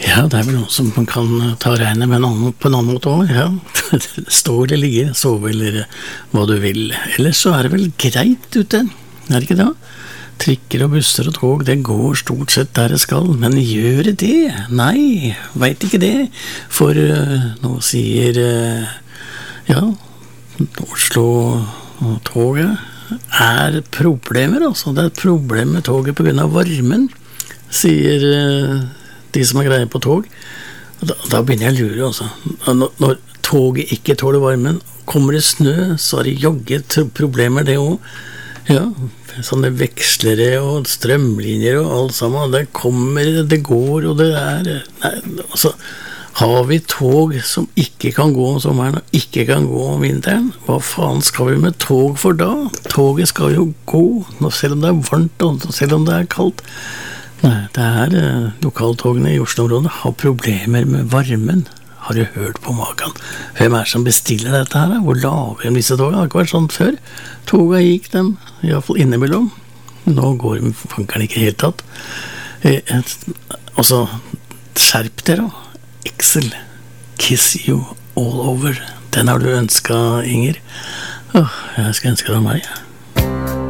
Ja, det vel noe som man kan ta regnet med på en annen måte også, ja. Stå eller ligge, sove eller hva du vil. Ellers så det vel greit ute, det ikke det? Trikker og busser og tog, det går stort sett der det skal, men gjør det? Nei, vet ikke det. For nå sier, ja, Oslo og toget problemer, altså. Det et problem med toget på grunn av varmen, sier de som greie på tog. Da begynner jeg å lure, altså. Når toget ikke tåler varmen, kommer det snø, så det jogget problemer det også. Ja, sånne vekslere og strømlinjer og alt sammen, det kommer, det går, og det nei, altså, har vi tog som ikke kan gå om sommeren og ikke kan gå om vinteren? Hva faen skal vi med tog for da? Toget skal jo gå, selv om det varmt og selv om det kaldt. Nei, det lokaltogene i Oslo-området har problemer med varmen. Har du hørt på maken? Hvem som bestiller dette her? Hvor lager de disse togene? Det har ikke vært sånn før. Toget gikk dem, i hvert fall innimellom. Nå går de funkerne ikke helt tatt. Og så, skjerp dere da. Excel, kiss you all over. Den har du ønsket, Inger. Jeg skal ønske deg meg.